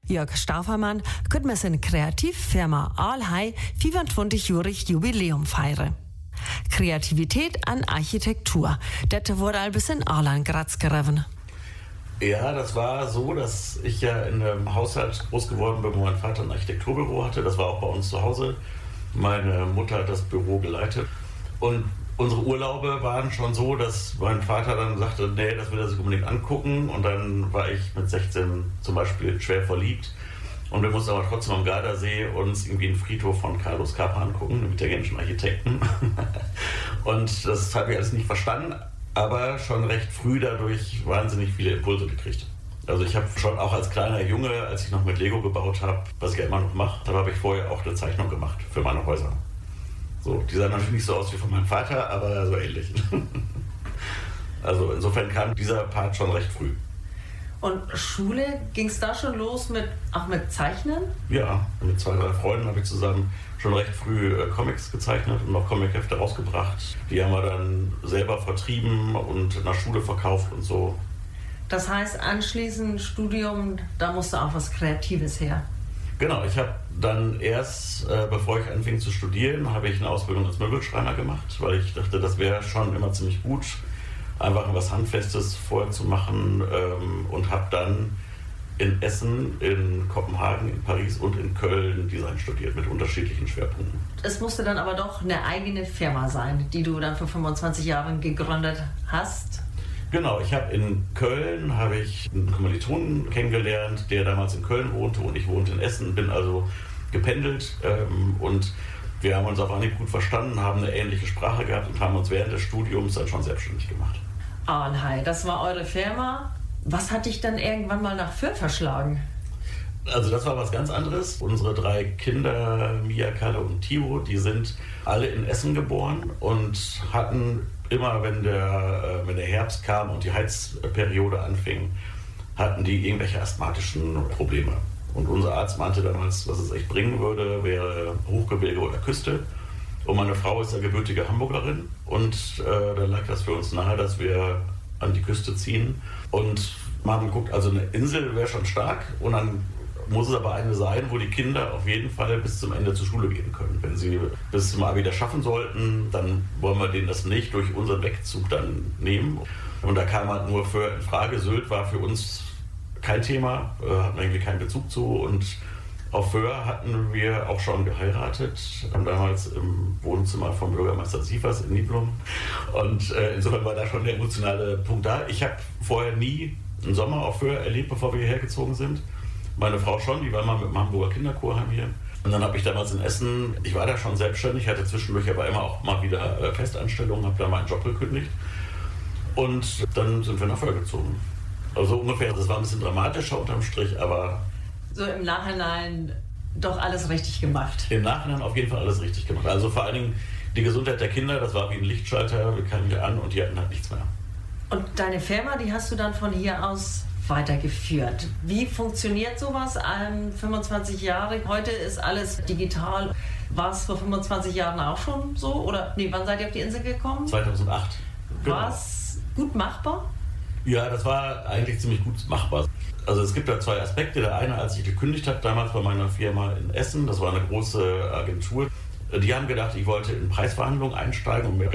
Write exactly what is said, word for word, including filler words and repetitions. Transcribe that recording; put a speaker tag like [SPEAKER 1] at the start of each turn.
[SPEAKER 1] Jörg Staufermann könnte mit seiner Kreativfirma Aalhei fünfundzwanzig-jähriges Jubiläum feiern. Kreativität an Architektur, das wurde ein bisschen Aalan Graz gerissen.
[SPEAKER 2] Ja, das war so, dass ich ja in einem Haushalt groß geworden bin, wo mein Vater ein Architekturbüro hatte. Das war auch bei uns zu Hause. Meine Mutter hat das Büro geleitet. Und unsere Urlaube waren schon so, dass mein Vater dann sagte, nee, das will er sich unbedingt angucken. Und dann war ich mit sechzehn zum Beispiel schwer verliebt. Und wir mussten aber trotzdem am Gardasee uns irgendwie einen Friedhof von Carlos Kapa angucken, dem italienischen Architekten. Und das habe ich alles nicht verstanden, aber schon recht früh dadurch wahnsinnig viele Impulse gekriegt. Also ich habe schon auch als kleiner Junge, als ich noch mit Lego gebaut habe, was ich ja immer noch mache, da habe ich vorher auch eine Zeichnung gemacht für meine Häuser. So, die sahen natürlich nicht so aus wie von meinem Vater, aber so ähnlich. Also insofern kam dieser Part schon recht früh.
[SPEAKER 1] Und Schule, ging es da schon los mit, auch mit Zeichnen?
[SPEAKER 2] Ja, mit zwei, drei Freunden habe ich zusammen schon recht früh äh, Comics gezeichnet und noch Comichefte rausgebracht. Die haben wir dann selber vertrieben und in der Schule verkauft und so.
[SPEAKER 1] Das heißt, anschließend Studium, da musste auch was Kreatives her.
[SPEAKER 2] Genau, ich habe dann erst, äh, bevor ich anfing zu studieren, habe ich eine Ausbildung als Möbelschreiner gemacht, weil ich dachte, das wäre schon immer ziemlich gut, einfach was Handfestes vorher zu machen, ähm, und habe dann in Essen, in Kopenhagen, in Paris und in Köln Design studiert mit unterschiedlichen Schwerpunkten. Es
[SPEAKER 1] musste dann aber doch eine eigene Firma sein, die du dann vor fünfundzwanzig Jahren gegründet hast.
[SPEAKER 2] Genau, ich habe in Köln habe ich einen Kommilitonen kennengelernt, der damals in Köln wohnte und ich wohnte in Essen, bin also gependelt, ähm, und wir haben uns auf Anhieb gut verstanden, haben eine ähnliche Sprache gehabt und haben uns während des Studiums dann schon selbstständig gemacht.
[SPEAKER 1] Aalhei, das war eure Firma. Was hat dich dann irgendwann mal nach Fürth verschlagen?
[SPEAKER 2] Also das war was ganz anderes. Unsere drei Kinder, Mia, Kalle und Timo, die sind alle in Essen geboren und hatten immer, wenn der, wenn der Herbst kam und die Heizperiode anfing, hatten die irgendwelche asthmatischen Probleme. Und unser Arzt meinte damals, was es echt bringen würde, wäre Hochgebirge oder Küste. Und meine Frau ist ja gebürtige Hamburgerin und äh, da lag das für uns nahe, dass wir an die Küste ziehen. Und man hat geguckt, also eine Insel wäre schon stark und dann muss es aber eine sein, wo die Kinder auf jeden Fall bis zum Ende zur Schule gehen können. Wenn sie bis zum Abi das schaffen sollten, dann wollen wir denen das nicht durch unseren Wegzug dann nehmen. Und da kam halt nur für in Frage, Sylt war für uns kein Thema, äh, hatten irgendwie keinen Bezug zu und auf Föhr hatten wir auch schon geheiratet, damals im Wohnzimmer vom Bürgermeister Sievers in Niblum. Und äh, insofern war da schon der emotionale Punkt da. Ich habe vorher nie einen Sommer auf Föhr erlebt, bevor wir hierher gezogen sind. Meine Frau schon, die war mal mit dem Hamburger Kinderchorheim hier. Und dann habe ich damals in Essen, ich war da schon selbstständig, hatte zwischendurch aber immer auch mal wieder äh, Festanstellungen, habe da meinen Job gekündigt. Und dann sind wir nach Föhr gezogen. Also ungefähr, das war ein bisschen dramatischer unterm Strich, aber
[SPEAKER 1] so im Nachhinein doch alles richtig gemacht.
[SPEAKER 2] Im Nachhinein auf jeden Fall alles richtig gemacht. Also vor allen Dingen die Gesundheit der Kinder, das war wie ein Lichtschalter, wir kamen hier an und die hatten halt nichts mehr.
[SPEAKER 1] Und deine Firma, die hast du dann von hier aus weitergeführt. Wie funktioniert sowas? Ähm, fünfundzwanzig Jahre, heute ist alles digital. War es vor fünfundzwanzig Jahren auch schon so? Oder nee, wann seid ihr auf die Insel gekommen?
[SPEAKER 2] zweitausendacht. Genau.
[SPEAKER 1] War es gut machbar?
[SPEAKER 2] Ja, das war eigentlich ziemlich gut machbar. Also es gibt da zwei Aspekte. Der eine, als ich gekündigt habe, damals bei meiner Firma in Essen, das war eine große Agentur, die haben gedacht, ich wollte in Preisverhandlungen einsteigen und mir